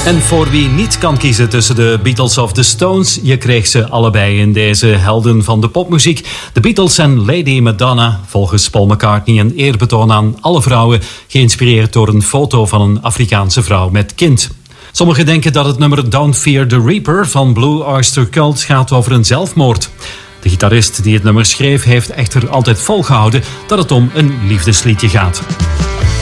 En voor wie niet kan kiezen tussen de Beatles of de Stones, je kreeg ze allebei in deze helden van de popmuziek. De Beatles en Lady Madonna, volgens Paul McCartney een eerbetoon aan alle vrouwen, geïnspireerd door een foto van een Afrikaanse vrouw met kind. Sommigen denken dat het nummer Don't Fear the Reaper van Blue Oyster Cult gaat over een zelfmoord. De gitarist die het nummer schreef heeft echter altijd volgehouden dat het om een liefdesliedje gaat.